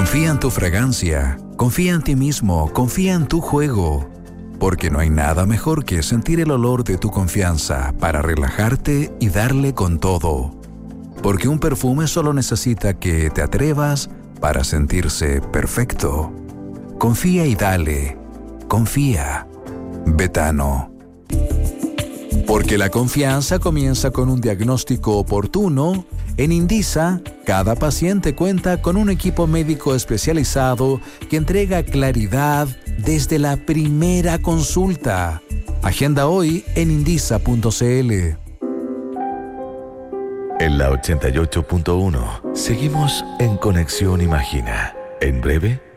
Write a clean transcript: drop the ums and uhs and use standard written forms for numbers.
Confía en tu fragancia, confía en ti mismo, confía en tu juego. Porque no hay nada mejor que sentir el olor de tu confianza para relajarte y darle con todo. Porque un perfume solo necesita que te atrevas para sentirse perfecto. Confía y dale. Confía. Betano. Porque la confianza comienza con un diagnóstico oportuno, en Indisa, cada paciente cuenta con un equipo médico especializado que entrega claridad desde la primera consulta. Agenda hoy en indisa.cl. En la 88.1 seguimos en Conexión Imagina. En breve